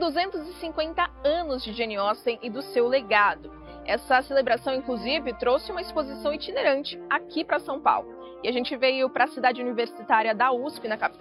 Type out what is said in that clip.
250 anos de Jane Austen e do seu legado. Essa celebração, inclusive, trouxe uma exposição itinerante aqui para São Paulo. E a gente veio para a cidade universitária da USP, na capital